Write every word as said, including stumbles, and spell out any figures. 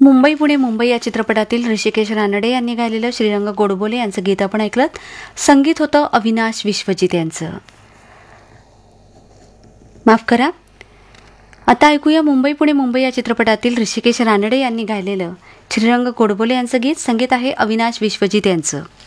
मुंबई पुणे मुंबई या चित्रपटातील ऋषिकेश रानडे यांनी गायलेलं श्रीरंग गोडबोले यांचं गीत आपण ऐकलं. संगीत होतं अविनाश विश्वजित यांचं. माफ करा, आता ऐकूया मुंबई पुणे मुंबई या चित्रपटातील ऋषिकेश रानडे यांनी गायलेलं श्रीरंग गोडबोले यांचं गीत. संगीत आहे अविनाश विश्वजित यांचं.